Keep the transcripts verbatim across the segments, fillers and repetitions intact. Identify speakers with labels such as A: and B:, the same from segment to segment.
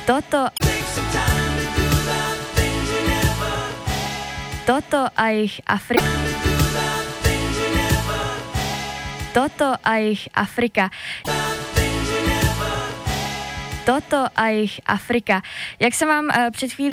A: Toto Toto a jich Afrika. Toto a jich Afrika. Toto a jich Afrika. Jak jsem vám uh, před chvílí...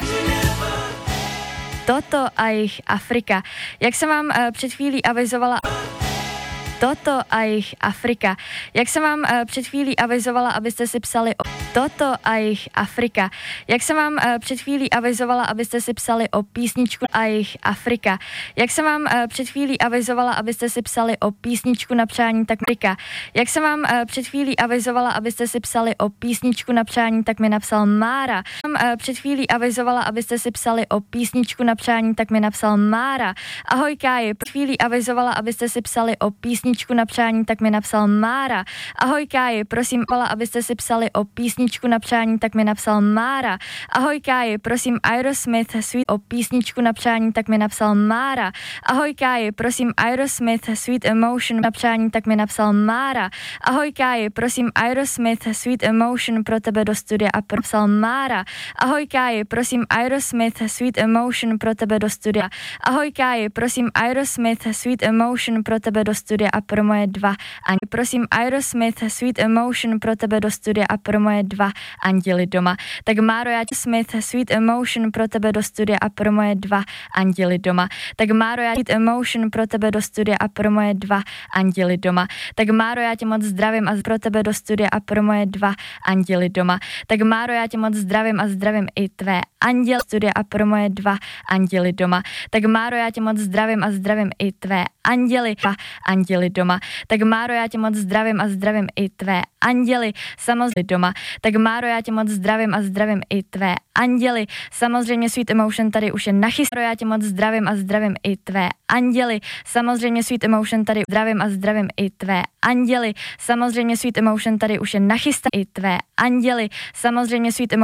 A: Toto a jich Afrika. Jak jsem vám uh, před chvílí avizovala... Toto a jich Afrika. Jak jsem vám uh, před chvílí avizovala, abyste si psali o... Toto a jich Afrika. Jak jsem vám uh, před chvílí avizovala, abyste si psali o písničku a jich Afrika. Jak jsem vám uh, před chvílí avizovala, abyste si psali o písničku na přání, tak Afrika. Jak jsem vám uh, před chvílí avizovala, abyste si psali o písničku na přání, tak mi napsal Mára. Jsem uh, před chvílí avizovala, abyste si psali o písničku na přání, tak mi napsal Mára. Ahoj Káji, před chvílí avizovala, abyste si psali o písničku na přání, tak mi napsal Mára. Ahoj Káji, prosím, abyste si psali o písničku na přání, tak mi napsal Mára. Ahoj Káji, prosím Aerosmith Sweet o písničku na přání, tak mi napsal Mára. Ahoj Káji, prosím Aerosmith Sweet Emotion na přání, tak mi napsal Mára. Ahoj Káji, prosím Aerosmith Sweet Emotion pro tebe do studia a napsal Mára. Ahoj Káji, prosím Aerosmith Sweet Emotion pro tebe do studia. Ahoj Káji, prosím Aerosmith Sweet Emotion pro tebe do studia a pro moje dva anděly. Prosím Aerosmith Sweet Emotion pro tebe do studia a pro moje dva anděly doma. Tak Máro, já tě Smith Sweet Emotion pro tebe do studia a pro moje dva anděly doma. Tak Máro, já Sweet Emotion pro tebe do studia a pro moje dva anděly doma. Tak Máro, já tě moc zdravím a pro tebe do studia a pro moje dva anděly doma. Tak Máro, já tě moc zdravím a zdravím i tvé anděly studia a pro moje dva anděly doma. Tak Máro, já tě moc zdravím a zdravím i tvé anděly a anděly doma. Tak Máro, já tě moc zdravím a zdravím i tvé anděly samozřejmě doma. Tak Máro, já tě moc zdravím a zdravím i tvé anděly. Samozřejmě Sweet Emotion tady už je nachystáno. Já tě moc zdravím a zdravím i tvé anděly. Samozřejmě Sweet Emotion tady zdravím a zdravím i tvé anděly. Samozřejmě Sweet Emotion tady už je nachystáno i tvé anděly. Samozřejmě Sweet Emotion